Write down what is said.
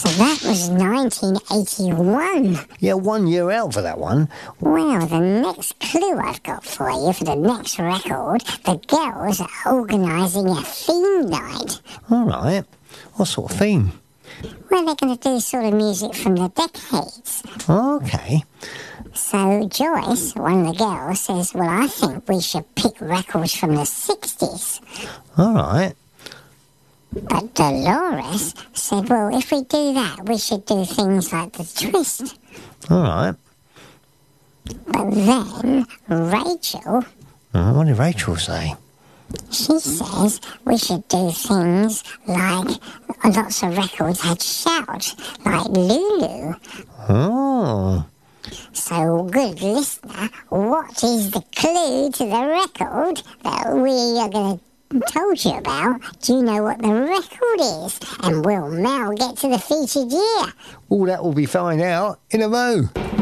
So that was 1981. Yeah, 1 year out for that one. Well, the next clue I've got for you for the next record, the girls are organising a theme night. All right. What sort of theme? Well, they're going to do sort of music from the decades. Okay. So Joyce, one of the girls, says, well, I think we should pick records from the 60s. All right. But Dolores said, well, if we do that, we should do things like the twist. All right. But then Rachel, What did Rachel say? she says we should do things like lots of records had shouts, like Lulu. Oh. So, good listener, what is the clue to the record that we are going to told you about? Do you know what the record is? And will Mel get to the featured year? All that will be found out in a mo.